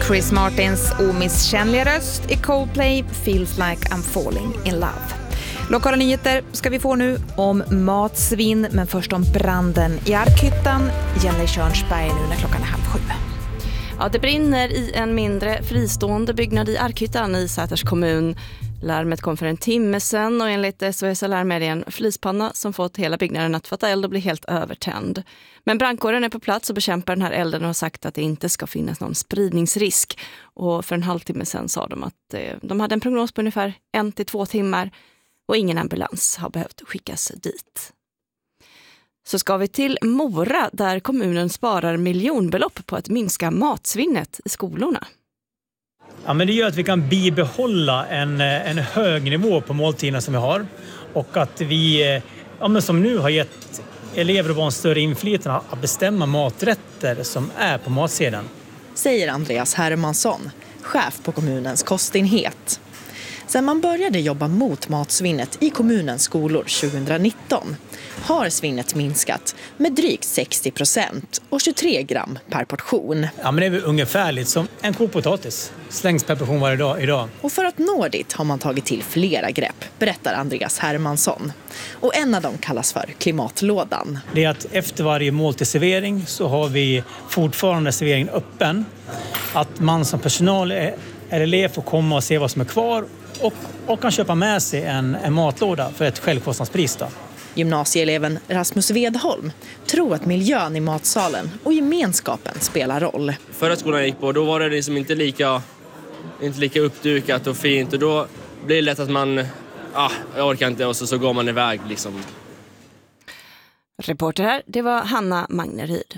Chris Martins omisskännliga röst i Coldplay Feels Like I'm Falling in Love. Lokala nyheter ska vi få nu om matsvinn, men först om branden i Arkhyttan. Jenny Körnsberg nu när klockan är 6:30. Ja, det brinner i en mindre fristående byggnad i Arkhyttan i Säters kommun. Larmet kom för en timme sedan och enligt SOS Alarm är det en flispanna som fått hela byggnaden att fatta eld och bli helt övertänd. Men brandkåren är på plats och bekämpar den här elden och har sagt att det inte ska finnas någon spridningsrisk. Och för en halvtimme sedan sa de att de hade en prognos på ungefär 1 till 2 timmar och ingen ambulans har behövt skickas dit. Så ska vi till Mora där kommunen sparar miljonbelopp på att minska matsvinnet i skolorna. Ja, men det gör att vi kan bibehålla en hög nivå på måltiderna som vi har. Och att vi, som nu, har gett elever och barn större inflytande att bestämma maträtter som är på matsedeln. Säger Andreas Hermansson, chef på kommunens kostenhet. Sen man började jobba mot matsvinnet i kommunens skolor 2019 har svinnet minskat med drygt 60% och 23 gram per portion. Ja, men det är väl ungefärligt som en kokpotatis. Slängs per portion varje dag idag. Och för att nå dit har man tagit till flera grepp, berättar Andreas Hermansson. Och en av dem kallas för klimatlådan. Det är att efter varje måltidsservering så har vi fortfarande serveringen öppen. Att man som personal eller elev får komma och se vad som är kvar och kan köpa med sig en matlåda för ett självkostnadspris då. Gymnasieeleven Rasmus Vedholm tror att miljön i matsalen och gemenskapen spelar roll. Förra skolan jag gick på, då var det liksom inte lika uppdukat och fint. Och då blir det lätt att man, jag orkar inte, och så går man iväg liksom. Reporter här, det var Hanna Magneryd.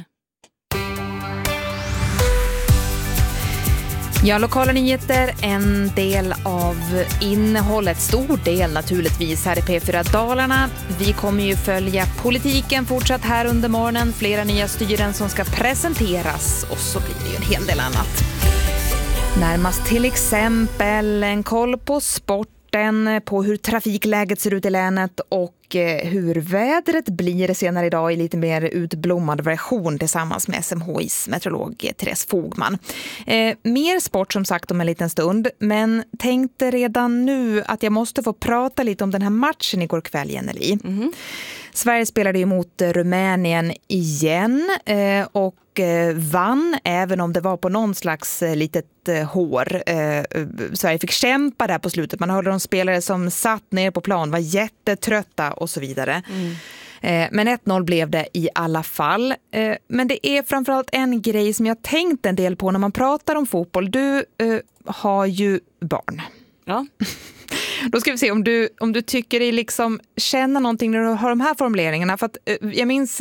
Ja, lokala nyheter, en del av innehållet, stor del naturligtvis här i P4 Dalarna. Vi kommer ju följa politiken fortsatt här under morgonen. Flera nya styren som ska presenteras och så blir det ju en hel del annat. Närmast till exempel en koll på sporten, på hur trafikläget ser ut i länet och hur vädret blir senare idag i lite mer utblommad version tillsammans med SMHIs meteorolog Therese Fogman. Mer sport som sagt om en liten stund, men tänkte redan nu att jag måste få prata lite om den här matchen igår kväll, Jenny. Sverige spelade ju mot Rumänien igen och vann, även om det var på någon slags litet hår. Sverige fick kämpa där på slutet. Man hörde de spelare som satt ner på plan, var jättetrötta och så vidare. Men 1-0 blev det i alla fall. Men det är framförallt en grej som jag tänkt en del på när man pratar om fotboll. Du har ju barn. Ja. Då ska vi se om du tycker dig liksom känna någonting när du hör de här formuleringarna. För att jag minns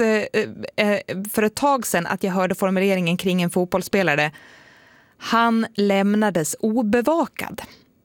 för ett tag sedan att jag hörde formuleringen kring en fotbollsspelare. Han lämnades obevakad.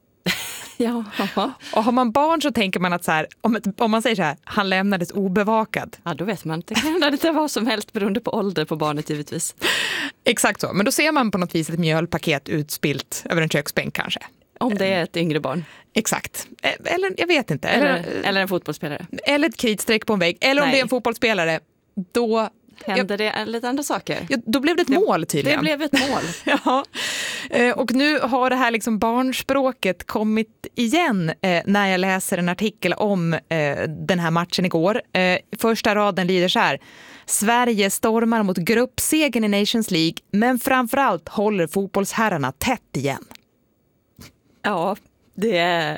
Ja. Och har man barn så tänker man att så här, om man säger så här, han lämnades obevakad. Ja, då vet man. Det kan inte vara som helst beroende på ålder på barnet givetvis. Exakt så, men då ser man på något vis ett mjölpaket utspilt över en köksbänk kanske. Om det är ett yngre barn. Exakt. Eller jag vet inte. Eller en fotbollsspelare. Eller ett kritstreck på en vägg. Eller om det är en fotbollsspelare, då händer det lite andra saker. Ja, då blev det ett mål tydligen. Det blev ett mål. Ja. Och nu har det här liksom barnspråket kommit igen när jag läser en artikel om den här matchen igår. Första raden lyder så här. Sverige stormar mot gruppsegern i Nations League, men framförallt håller fotbollsherrarna tätt igen. Ja, det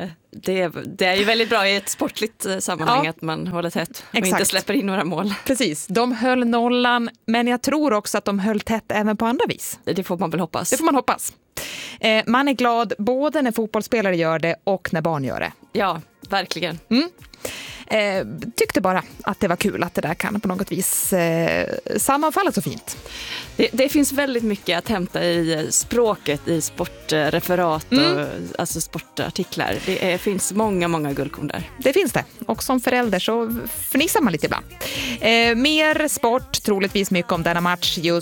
är ju väldigt bra i ett sportligt sammanhang att man håller tätt och inte släpper in några mål. Precis, de höll nollan, men jag tror också att de höll tätt även på andra vis. Det får man väl hoppas. Det får man hoppas. Man är glad både när fotbollsspelare gör det och när barn gör det. Ja, verkligen. Tyckte bara att det var kul att det där kan på något vis sammanfalla så fint. Det finns väldigt mycket att hämta i språket, i sportreferat och alltså sportartiklar. Det finns många guldkorn där. Det finns det. Och som förälder så fnissar man lite ibland. Mer sport, troligtvis mycket om denna match just